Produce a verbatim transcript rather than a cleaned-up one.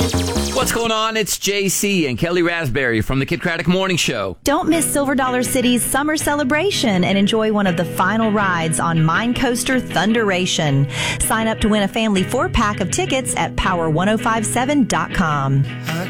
What's going on? It's J C and Kelly Raspberry from the Kid Craddock Morning Show. Don't miss Silver Dollar City's summer celebration and enjoy one of the final rides on Mine Coaster Thunderation. Sign up to win a family four-pack of tickets at power ten fifty-seven dot com.